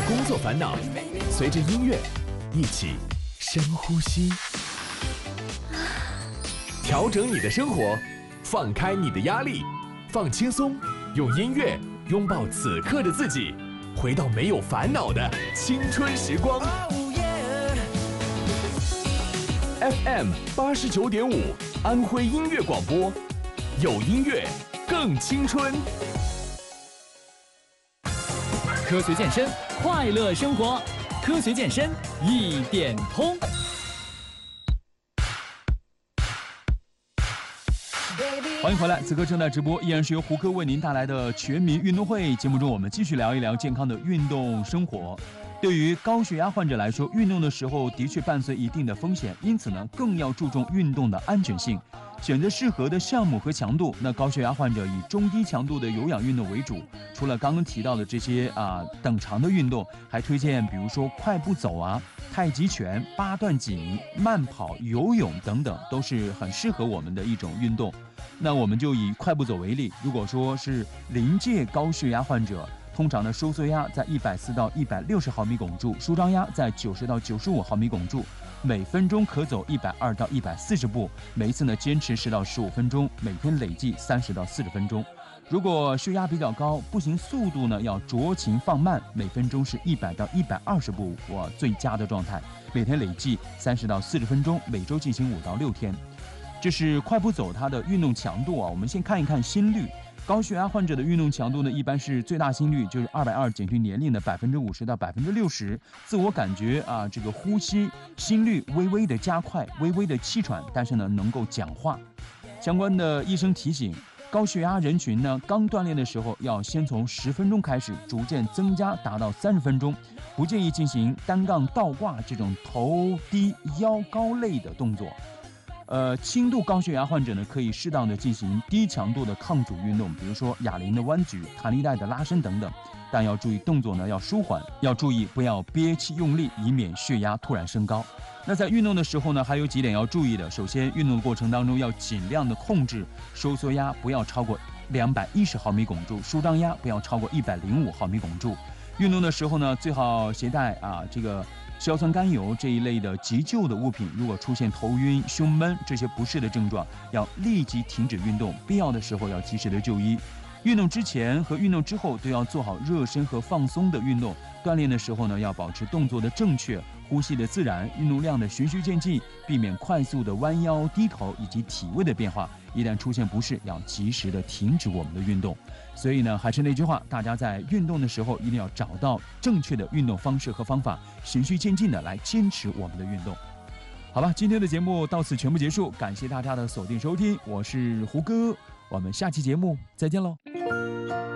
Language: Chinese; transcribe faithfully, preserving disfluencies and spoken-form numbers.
工作烦恼，随着音乐一起深呼吸，调整你的生活，放开你的压力，放轻松，用音乐拥抱此刻的自己，回到没有烦恼的青春时光。F M 八十九点五，安徽音乐广播，有音乐更青春。 科学健身，快乐生活。科学健身一点通。欢迎回来，此刻正在直播，依然是由胡歌为您带来的全民运动会节目中，我们继续聊一聊健康的运动生活。对于高血压患者来说，运动的时候的确伴随一定的风险，因此呢，更要注重运动的安全性，选择适合的项目和强度。那高血压患者以中低强度的有氧运动为主，除了刚刚提到的这些啊等长的运动，还推荐比如说快步走啊、太极拳、八段锦、慢跑、游泳等等，都是很适合我们的一种运动。那我们就以快步走为例，如果说是临界高血压患者，通常的收缩压在一百四到一百六十毫米汞柱，舒张压在九十到九十五毫米汞柱，每分钟可走一百二到一百四十步，每一次呢坚持十到十五分钟，每天累计三十到四十分钟。如果血压比较高，步行速度呢要酌情放慢，每分钟是一百到一百二十步，哇，最佳的状态，每天累计三十到四十分钟，每周进行五到六天。这是快步走它的运动强度啊。我们先看一看心率。高血压患者的运动强度呢，一般是最大心率就是二百二减去年龄的百分之五十到百分之六十，自我感觉啊，这个呼吸心率微微的加快，微微的气喘，但是呢能够讲话。相关的医生提醒，高血压人群呢，刚锻炼的时候要先从十分钟开始，逐渐增加达到三十分钟，不建议进行单杠倒挂这种头低腰高类的动作。呃，轻度高血压患者呢，可以适当的进行低强度的抗阻运动，比如说哑铃的弯举、弹力带的拉伸等等，但要注意动作呢要舒缓，要注意不要憋气用力，以免血压突然升高。那在运动的时候呢，还有几点要注意的。首先，运动过程当中要尽量的控制收缩压，不要超过两百一十毫米汞柱，舒张压不要超过一百零五毫米汞柱。运动的时候呢，最好携带啊这个硝酸甘油这一类的急救的物品，如果出现头晕、胸闷这些不适的症状，要立即停止运动，必要的时候要及时的就医。运动之前和运动之后都要做好热身和放松的运动。锻炼的时候呢，要保持动作的正确，呼吸的自然，运动量的循序渐进，避免快速的弯腰、低头以及体位的变化。一旦出现不适，要及时的停止我们的运动。所以呢，还是那句话，大家在运动的时候一定要找到正确的运动方式和方法，循序渐进的来坚持我们的运动。好吧，今天的节目到此全部结束，感谢大家的锁定收听，我是胡歌，我们下期节目再见喽。